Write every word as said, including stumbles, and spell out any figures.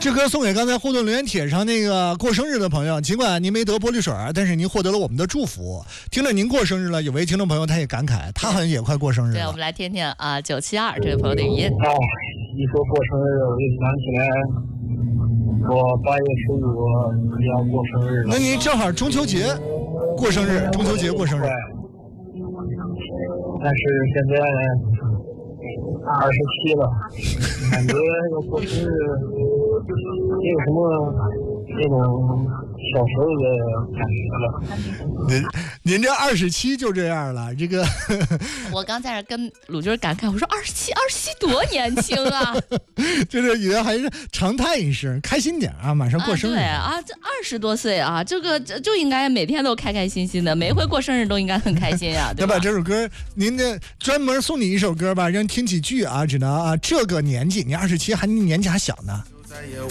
这歌送给刚才互动留言帖上那个过生日的朋友，尽管您没得玻璃水，但是您获得了我们的祝福。听了您过生日了，有位听众朋友他也感慨，他好像也快过生日了。 对，我们来听听啊，九七二这位朋友的语音。 哦，一说过生日，我就想起来，我八月十五要过生日了。 那您正好中秋节过生日，中秋节过生日。 但是现在二十七了，感觉要过生日没有什么那种小时候的感觉了。 您您这二十七就这样了，这个我刚在这跟鲁军感慨，我说二十七，二十七多年轻啊！ 这个语言还是长叹一声，开心点啊！马上过生日。 啊对啊，这二十多岁啊，这个这就应该每天都开开心心的，每回过生日都应该很开心啊，对吧？ 要把这首歌，您的专门送你一首歌吧，让听几句啊，只能啊这个年纪，你二十七还年纪还小呢。